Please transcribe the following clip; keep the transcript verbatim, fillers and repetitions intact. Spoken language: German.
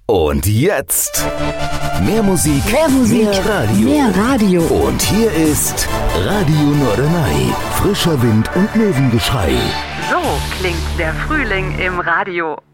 Und jetzt mehr Musik, Mehr Musik, mehr Radio. mehr Radio. Und hier ist Radio Norderney. Frischer Wind und Möwengeschrei. So klingt der Frühling im Radio.